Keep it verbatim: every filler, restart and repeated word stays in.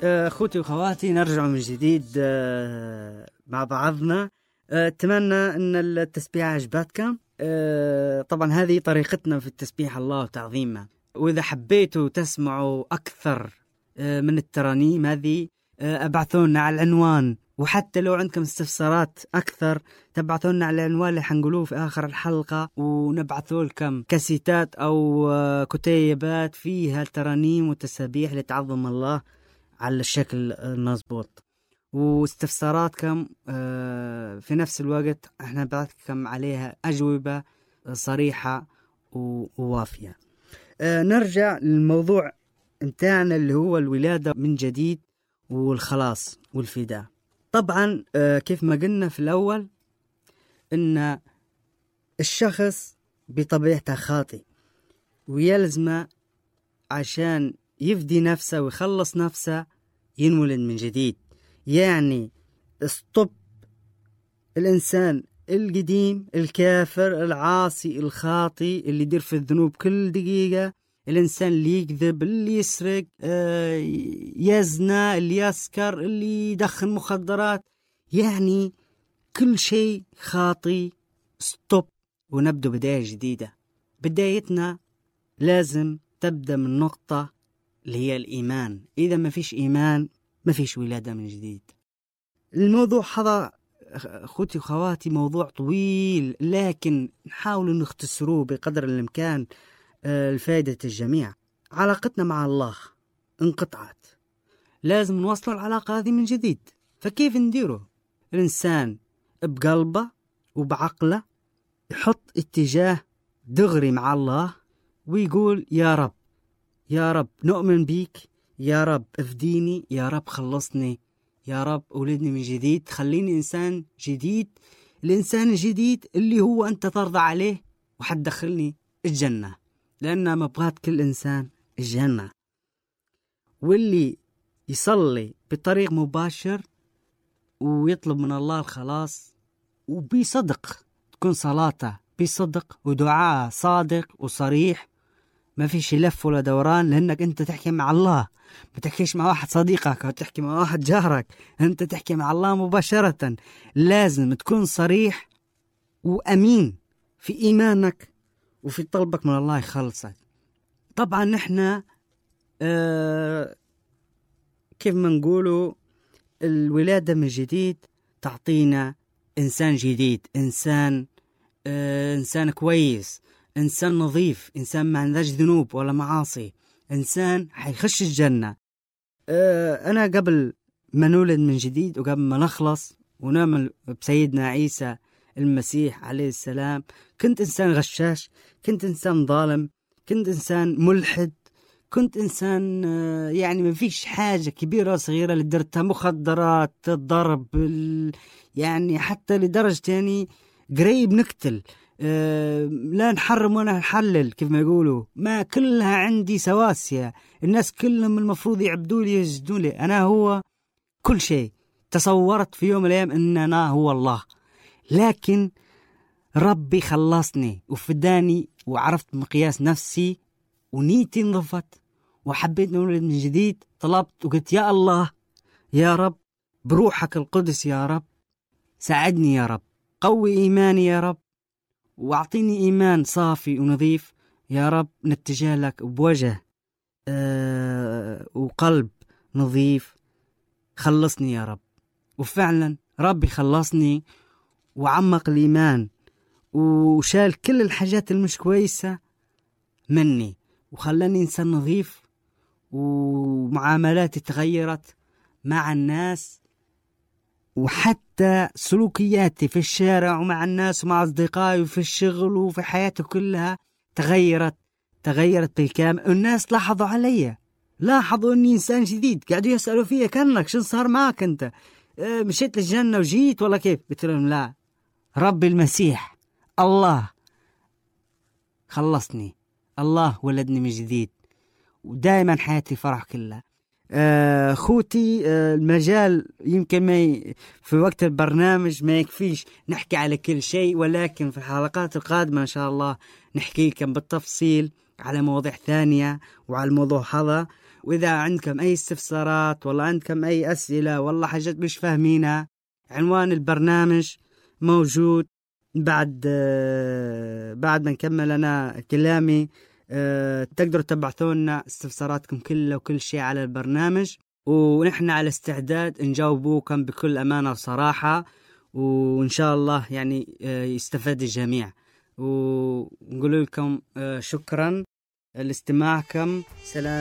أخوتي وخواتي، نرجع من جديد مع بعضنا. أتمنى أن التسبيح عجبتكم. طبعا هذه طريقتنا في التسبيح الله وتعظيمه، وإذا حبيتوا تسمعوا أكثر من الترانيم هذه أبعثونا على العنوان، وحتى لو عندكم استفسارات أكثر تبعثونا على العنوان اللي حنقولوه في آخر الحلقة، ونبعثوا لكم كاسيتات أو كتيبات فيها ترانيم وتسابيح لتعظم الله على الشكل المضبوط. واستفساراتكم في نفس الوقت احنا نبعثكم عليها أجوبة صريحة ووافية. نرجع للموضوع متاعنا اللي هو الولادة من جديد والخلاص والفداء. طبعا كيف ما قلنا في الأول إن الشخص بطبيعته خاطئ، ويلزم عشان يفدي نفسه ويخلص نفسه ينولد من جديد. يعني استوب الإنسان القديم الكافر العاصي الخاطئ اللي يدير في الذنوب كل دقيقة، الإنسان اللي يكذب، اللي يسرق، آه يزنى، اللي يسكر، اللي يدخن مخدرات، يعني كل شيء خاطئ. ستوب، ونبدأ بداية جديدة. بدايتنا لازم تبدأ من نقطة اللي هي الإيمان. إذا ما فيش إيمان ما فيش ولادة من جديد. الموضوع هذا أخوتي وخواتي موضوع طويل، لكن نحاول نختصروه بقدر الإمكان الفائدة الجميع. علاقتنا مع الله انقطعت، لازم نوصل العلاقة هذه من جديد. فكيف نديره؟ الإنسان بقلبه وبعقله يحط اتجاه دغري مع الله ويقول يا رب، يا رب نؤمن بيك، يا رب افديني، يا رب خلصني، يا رب أولدني من جديد، خليني إنسان جديد، الإنسان الجديد اللي هو أنت ترضى عليه وحتدخلني الجنة، لأن مبغات كل إنسان الجنة. واللي يصلي بطريق مباشر ويطلب من الله الخلاص وبصدق، تكون صلاته بصدق ودعاء صادق وصريح، ما فيش لف ولا دوران، لأنك أنت تحكي مع الله، ما تحكيش مع واحد صديقك أو تحكي مع واحد جارك، أنت تحكي مع الله مباشرة. لازم تكون صريح وأمين في إيمانك وفي طلبك من الله يخلصك. طبعا نحن آه كيف ما نقولوا الولادة من جديد تعطينا إنسان جديد، إنسان آه إنسان كويس، إنسان نظيف، إنسان ما عندهش ذنوب ولا معاصي، إنسان حيخش الجنة. آه أنا قبل ما نولد من جديد وقبل ما نخلص ونعمل بسيدنا عيسى المسيح عليه السلام، كنت إنسان غشاش، كنت إنسان ظالم، كنت إنسان ملحد، كنت إنسان آه يعني ما فيش حاجة كبيرة صغيرة اللي درتها، مخدرات، ضرب، يعني حتى لدرجة يعني قريب نقتل، أه لا نحرم ولا نحلل كيف ما يقولوا، ما كلها عندي سواسية، الناس كلهم المفروض يعبدوا لي يسجدوا لي، أنا هو كل شيء. تصورت في يوم من الأيام أن أنا هو الله، لكن ربي خلصني وفداني وعرفت مقياس نفسي ونيتي نضفت وحبيت نولد من جديد. طلبت وقلت يا الله، يا رب بروحك القدس، يا رب ساعدني، يا رب قوي إيماني، يا رب واعطيني إيمان صافي ونظيف، يا رب نتجه لك بوجه أه وقلب نظيف، خلصني يا رب. وفعلا ربي خلصني وعمق الإيمان وشال كل الحاجات المش كويسة مني وخلاني إنسان نظيف، ومعاملاتي تغيرت مع الناس، وحتى سلوكياتي في الشارع ومع الناس ومع أصدقائي وفي الشغل وفي حياتي كلها تغيرت تغيرت بالكامل. الناس لاحظوا علي، لاحظوا أني إنسان جديد، قاعدوا يسألوا فيا كأنك شو صار معك أنت، اه مشيت للجنة وجيت ولا كيف؟ قلت لهم لا، ربي المسيح الله خلصني، الله ولدني من جديد، ودائما حياتي فرح كلها. آه خوتي، آه المجال يمكن ما ي... في وقت البرنامج ما يكفيش نحكي على كل شيء، ولكن في الحلقات القادمة إن شاء الله نحكي لكم بالتفصيل على مواضيع ثانية وعلى الموضوع هذا. وإذا عندكم أي استفسارات والله عندكم أي أسئلة والله حاجات مش فاهمينها، عنوان البرنامج موجود بعد بعد ما نكمل أنا كلامي. تقدروا تبعثونا استفساراتكم كلها وكل شيء على البرنامج، ونحن على استعداد نجاوبوكم بكل أمانة وصراحة، وإن شاء الله يعني يستفاد الجميع. ونقول لكم شكرا لاستماعكم. سلام.